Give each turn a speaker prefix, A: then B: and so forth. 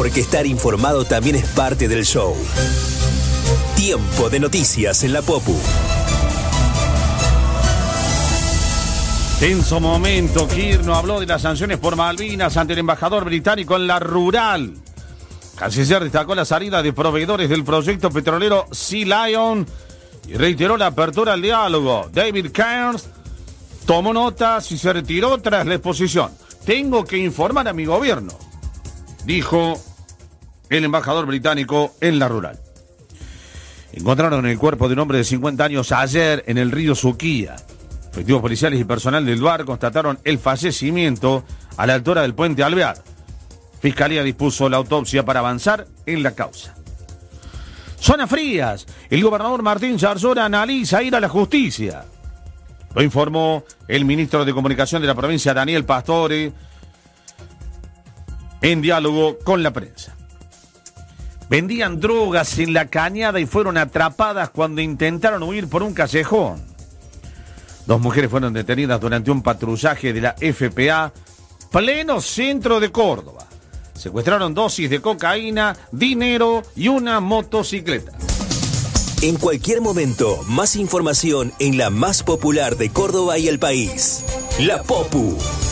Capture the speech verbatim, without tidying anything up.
A: porque estar informado también es parte del show. Tiempo de noticias en la Popu.
B: Tenso momento, Kirchner habló de las sanciones por Malvinas ante el embajador británico en la rural. Canciller destacó la salida de proveedores del proyecto petrolero Sea Lion y reiteró la apertura al diálogo. David Cairns tomó notas y se retiró tras la exposición. Tengo que informar a mi gobierno, dijo el embajador británico en la rural. Encontraron el cuerpo de un hombre de cincuenta años ayer en el río Suquía. Efectivos policiales y personal del lugar constataron el fallecimiento a la altura del puente Alvear. Fiscalía dispuso la autopsia para avanzar en la causa. Zona frías. El gobernador Martín Zarzuela analiza ir a la justicia. Lo informó el ministro de Comunicación de la provincia, Daniel Pastore, en diálogo con la prensa. Vendían drogas en la cañada y fueron atrapadas cuando intentaron huir por un callejón. Dos mujeres fueron detenidas durante un patrullaje de la F P A, pleno centro de Córdoba. Secuestraron dosis de cocaína, dinero y una motocicleta.
A: En cualquier momento, más información en la más popular de Córdoba y el país. La Popu.